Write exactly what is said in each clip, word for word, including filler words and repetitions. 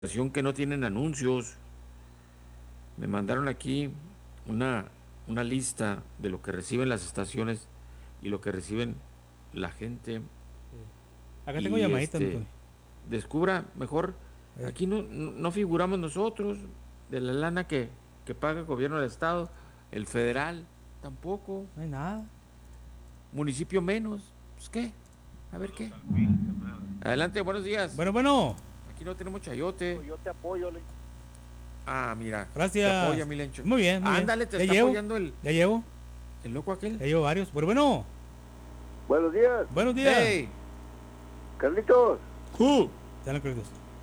estación que no tienen anuncios. Me mandaron aquí una, una lista de lo que reciben las estaciones y lo que reciben la gente. Acá tengo Y llamaditas, mi este, Tony. descubra mejor, Eh. aquí no, no, no figuramos nosotros de la lana que, que paga el gobierno del estado, el federal tampoco, No hay nada. municipio menos. Pues qué, a ver qué. Adelante, buenos días. Bueno, bueno. Aquí no tenemos chayote. Yo te apoyo, le... Ah, mira. Gracias. Te apoya, mi Lencho. Muy bien, muy bien. Ándale, te Ya está llevo. apoyando el, Ya llevo. el loco aquel. Ya llevo varios. Bueno, bueno. Buenos días, Buenos días. Hey. Carlitos. Uh, Ya lo creo.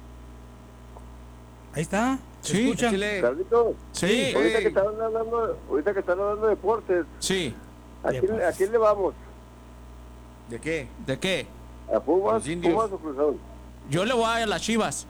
Ahí está. ¿Se Sí. escucha? échale. Carlitos, Sí, ahorita Ey. que están hablando, ahorita que están hablando de deportes, sí. ¿a quién, ¿a quién le vamos? ¿De qué? ¿De qué? ¿A Pumas, Los indios. Pumas o Cruz Azul? Yo le voy a las Chivas.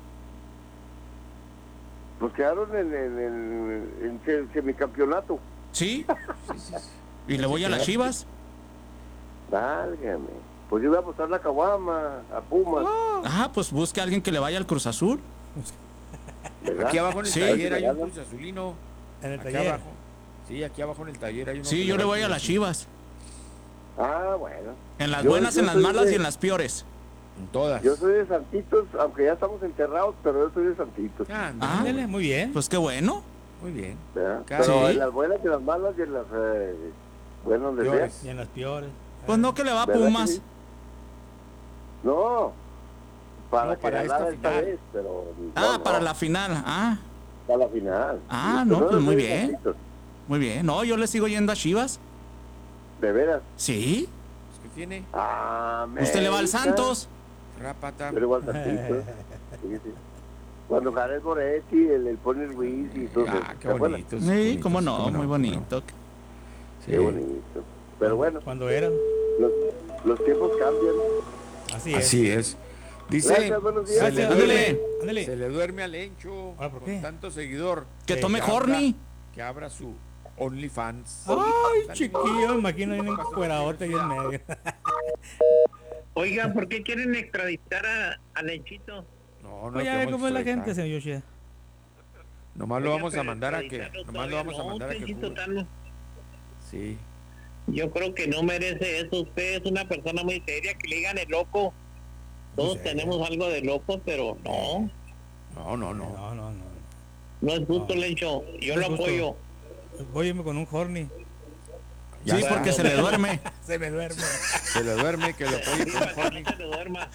Pues quedaron en, en, en, en se- semicampeonato. ¿Sí? Sí, sí, sí. ¿Y le voy a las Chivas? Válgame. Pues yo voy a apostar la caguama a Pumas, Ah, pues busque a alguien que le vaya al Cruz Azul. ¿verdad? Aquí abajo en el Sí. taller hay un Cruz Azulino. En el Aquí taller. abajo. Sí, aquí abajo en el taller hay uno. Sí, que yo le va voy a Cruz las Azul. Chivas. Ah, bueno. En las Yo- buenas, yo en las soy malas de- y en las peores. En todas. Yo soy de Santitos, aunque ya estamos enterrados, pero yo soy de Santitos. Ah, Ah. Ándale, muy bien. Pues qué bueno. muy bien. ¿verdad? Casi. Pero Sí. en las buenas y en las malas y en las eh, buenas donde sea. Peores. Y en las peores. Pues no que le va a ¿Verdad que Pumas. sí? No, para No, que para ganara esta esta final. vez, pero Ah, no, no, para la final. Ah, para la final. Ah, Sí, no, pero pues yo muy soy de bien. Santitos, muy bien. No, yo le sigo yendo a Chivas. de veras. Sí. Pues, ¿qué tiene? Ah, Usted le va al América. Santos. Rápata. Yo le voy al Santitos. Sí, sí. Cuando Jared Moretti, el, el Pony Ruiz y todo. Ah, qué ¿te acuerdas? bonito. Sí, cómo no, muy bonito. Sí. Qué bonito. Pero bueno, Cuando eran. los, los tiempos cambian. Así es. Así es. Dice, Gracias, buenos días. se le Gracias, duerme, ándale. Ándale. se le duerme a Lencho Ahora, ¿por con qué? tanto seguidor. Que Sí, tome que abra- Horny. Que abra su OnlyFans. Ay, chiquillo, me imagino ahí en un cueradote ahí en medio. Oigan, ¿por qué quieren extraditar a, a Lenchito? No, no Oye, a ver queremos cómo es la extraditar. gente, señor Yoshida. Nomás lo Oigan, vamos a pero mandar a que. extraditarlo Nomás lo todavía vamos a no, mandar a que. Lenchito jure. Tano. Sí. Yo creo que no merece eso. Usted es una persona muy seria, que le digan el loco. Todos seria. tenemos algo de loco, pero no, No, no, no. No, no, no. no es justo, No. Lencho. Yo No lo es justo. apoyo. Voy a irme con un horny. Ya Sí, está. porque se le duerme. Se me duerme. Se le duerme, que lo apoye Sí, con para que Horny. no se le duerma.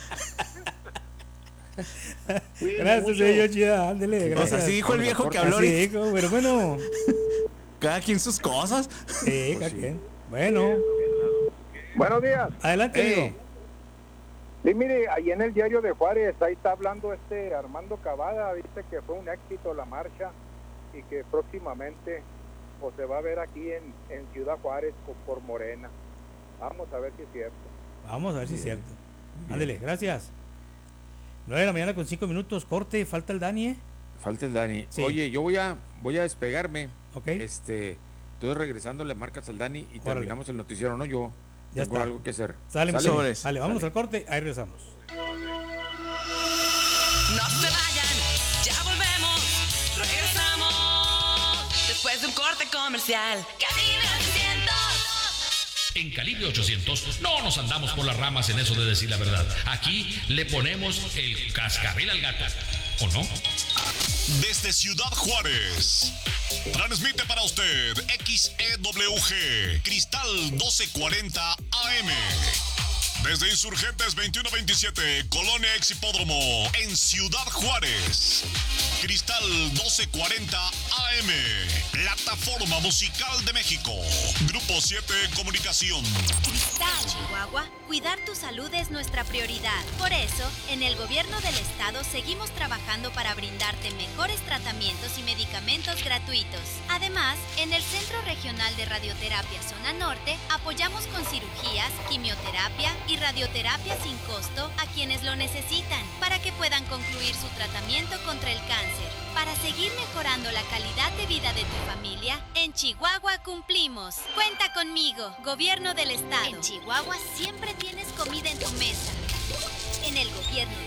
Cuídense Gracias, mucho. señor Yoshida. Ándele, Pues gracias. así dijo el viejo que habló Así ahorita. dijo, pero bueno. Cada quien sus cosas. Sí, cada quien. Bueno, Buenos días. adelante, Eh, amigo. Sí, mire, ahí en el diario de Juárez, ahí está hablando este Armando Cavada, dice que fue un éxito la marcha y que próximamente pues, se va a ver aquí en, en Ciudad Juárez por, por Morena. Vamos a ver si es cierto. Vamos a ver si es cierto. Ándele, gracias. nueve de la mañana con cinco minutos, corte, falta el Dani, ¿eh? Falta el Dani. Sí. Oye, yo voy a voy a despegarme. Ok, Este, entonces regresando le marcas al Dani y Órale. terminamos el noticiero, ¿no? Yo Ya tengo está. algo que hacer. sale, ¿Sale? mi Sobres. Vale, vamos al corte, ahí regresamos. No se vayan, ya volvemos, regresamos después de un corte comercial. Calibre ochocientos. En Calibre ochocientos no nos andamos por las ramas en eso de decir la verdad. Aquí le ponemos el cascabel al gato, ¿o no? Desde Ciudad Juárez, transmite para usted X E W G, Cristal doce cuarenta A M. Desde Insurgentes veintiuno veintisiete, Colonia Ex Hipódromo, en Ciudad Juárez. Cristal doce cuarenta A M, Plataforma Musical de México. Grupo siete Comunicación. Cristal, Chihuahua, cuidar tu salud es nuestra prioridad. Por eso, en el gobierno del estado seguimos trabajando para brindarte mejores tratamientos y medicamentos gratuitos. Además, en el Centro Regional de Radioterapia Zona Norte, apoyamos con cirugías, quimioterapia y radioterapia sin costo a quienes lo necesitan, para que puedan concluir su tratamiento contra el cáncer. Para seguir mejorando la calidad de vida de tu familia, en Chihuahua cumplimos. Cuenta conmigo, Gobierno del Estado. En Chihuahua siempre tienes comida en tu mesa. En el Gobierno del Estado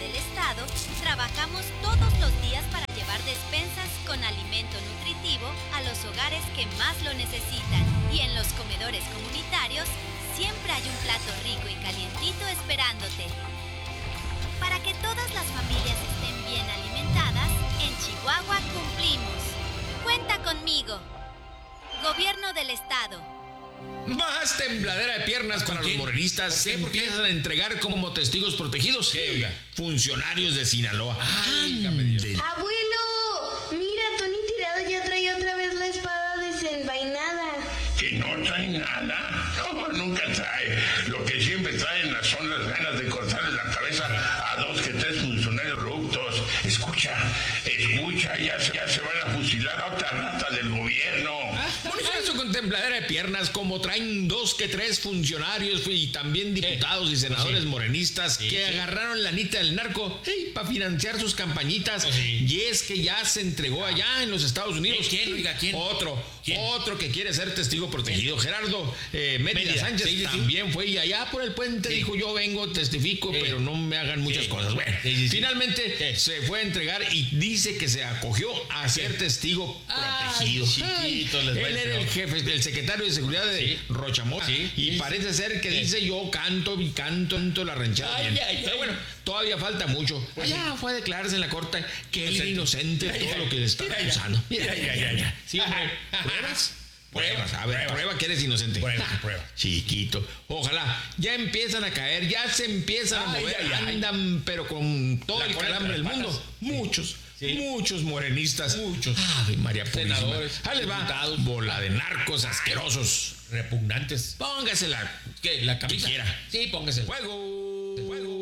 Estado, trabajamos todos los días para llevar despensas con alimento nutritivo a los hogares que más lo necesitan. Y en los comedores comunitarios, siempre hay un plato rico y calientito esperándote. Para que todas las familias estén bien alimentadas, en Chihuahua cumplimos. Cuenta conmigo. Gobierno del Estado. Más tembladera de piernas para los morenistas se empiezan a entregar como testigos protegidos. ¿Qué? Funcionarios de Sinaloa. Abuelo, mira, Tony Tirado ya trae otra vez la espada desenvainada. Que no trae nada. No, nunca trae. Lo que siempre traen son las ganas de cortarle la cabeza a dos que tres funcionarios corruptos. Escucha, escucha, ya se, ya se van a fusilar a otra rata del gobierno. Por eso con tembladera de piernas, como traen dos que tres funcionarios y también diputados y senadores sí. morenistas sí, que sí. agarraron la anita del narco sí, para financiar sus campañitas. Sí. Y es que ya se entregó allá en los Estados Unidos. ¿Quién, oiga, quién? Otro, ¿Quién? otro que quiere ser testigo protegido. ¿Quién? Gerardo eh, Mérida, Mérida Sánchez sí, sí, también sí. fue y allá por el puente sí. dijo: yo vengo, testifico, sí. pero no me hagan muchas sí. cosas. Bueno, sí, sí, finalmente sí. se fue a entregar y dice que se acogió a ser sí. testigo protegido. Ay, chiquito, les Él era el jefe, el secretario de seguridad de sí. Rochamora sí. y sí. parece ser que sí. dice: yo canto y canto, canto la ranchada. Ay, ay, pero ay. bueno, todavía falta mucho. Pues allá sí. fue a declararse en la corte que él era inocente de todo ay, lo que le está acusando. Mira, mira, mira, mira. Sí, ¿pruebas? Pruebas, a ver, prueba, prueba que eres inocente. Prueba, prueba. Chiquito. Ojalá, ya empiezan a caer, ya se empiezan ay, a mover, ay, ay, andan, pero con todo el calambre del mundo. Sí. Muchos, sí. muchos morenistas. Muchos. Ave María Senadores, ahí les va. Bola de narcos asquerosos. Repugnantes. Póngasela. ¿Qué? ¿La camisa? Que quiera. Sí, póngasela. Fuego. Fuego.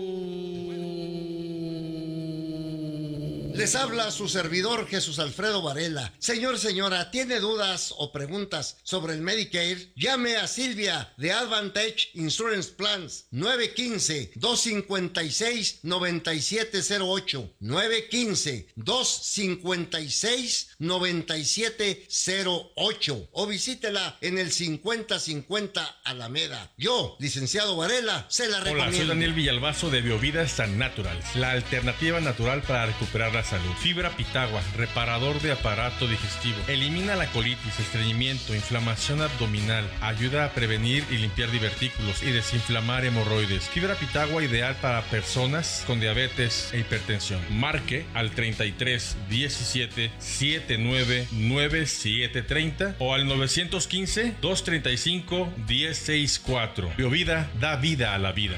Les habla su servidor Jesús Alfredo Varela. Señor, señora, ¿tiene dudas o preguntas sobre el Medicare? Llame a Silvia de Advantage Insurance Plans nueve uno cinco, dos cinco seis, nueve siete cero ocho nueve uno cinco, dos cinco seis, nueve siete cero ocho o visítela en el cincuenta cincuenta Alameda. Yo, licenciado Varela, se la recomiendo. Hola, soy Daniel Villalbazo de Biovidas San Naturals, la alternativa natural para recuperar la salud. Fibra Pitagua, reparador de aparato digestivo. Elimina la colitis, estreñimiento, inflamación abdominal. Ayuda a prevenir y limpiar divertículos y desinflamar hemorroides. Fibra Pitagua ideal para personas con diabetes e hipertensión. Marque al treinta y tres diecisiete setenta y nueve noventa y siete treinta o al nueve uno cinco, dos treinta y cinco, diez sesenta y cuatro. Biovida da vida a la vida.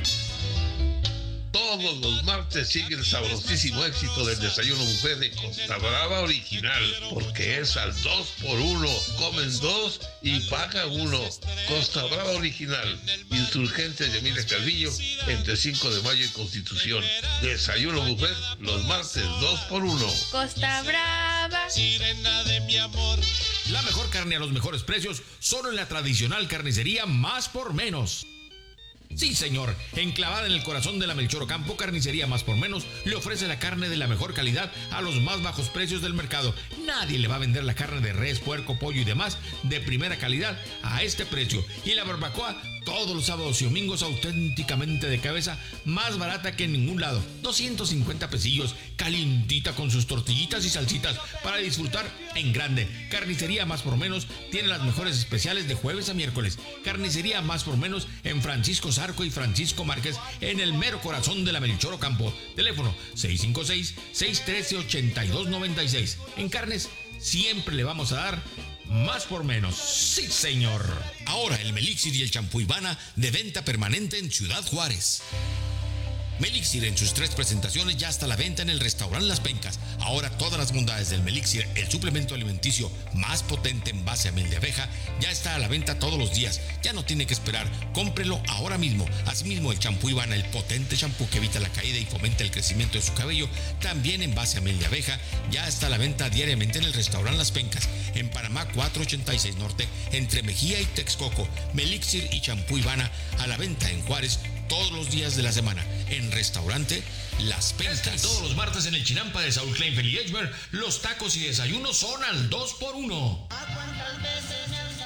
Todos los martes sigue el sabrosísimo éxito del desayuno buffet de Costa Brava Original, porque es al dos por uno. Comen dos y pagan uno. Costa Brava Original, Insurgentes de Emilia Calvillo, entre cinco de mayo y Constitución. Desayuno buffet los martes dos por uno. Costa Brava. Sirena de mi amor. La mejor carne a los mejores precios, solo en la tradicional carnicería Más por Menos. Sí, señor, enclavada en el corazón de la Melchor Ocampo, Carnicería Más por Menos le ofrece la carne de la mejor calidad a los más bajos precios del mercado. Nadie le va a vender la carne de res, puerco, pollo y demás de primera calidad a este precio. Y la barbacoa, todos los sábados y domingos, auténticamente de cabeza, más barata que en ningún lado. doscientos cincuenta pesillos, calientita con sus tortillitas y salsitas para disfrutar en grande. Carnicería Más por Menos tiene las mejores especiales de jueves a miércoles. Carnicería Más por Menos en Francisco Zarco y Francisco Márquez, en el mero corazón de la Melchor Ocampo. Teléfono seis cinco seis, seis uno tres, ocho dos nueve seis. En carnes siempre le vamos a dar más por menos. Sí, señor. Ahora el Melixir y el champú Ivana de venta permanente en Ciudad Juárez. Melixir en sus tres presentaciones ya está a la venta en el restaurante Las Pencas. Ahora todas las bondades del Melixir, el suplemento alimenticio más potente en base a miel de abeja, ya está a la venta todos los días. Ya no tiene que esperar, cómprelo ahora mismo. Asimismo el champú Ivana, el potente champú que evita la caída y fomenta el crecimiento de su cabello, también en base a miel de abeja, ya está a la venta diariamente en el restaurante Las Pencas, en Panamá cuatrocientos ochenta y seis Norte, entre Mejía y Texcoco. Melixir y champú Ivana a la venta en Juárez todos los días de la semana en restaurante Las Pencas. Todos los martes en el Chinampa de Saúl Kleinfeld y Edgemer, los tacos y desayunos son al dos por uno.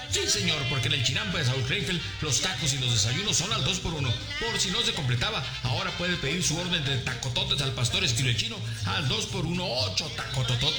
Sí, señor, porque en el Chinampa de Saúl Krefeld los tacos y los desayunos son al dos por uno. Por si no se completaba, ahora puede pedir su orden de tacototes al pastor estilo chino al dos por uno, ocho tacotototes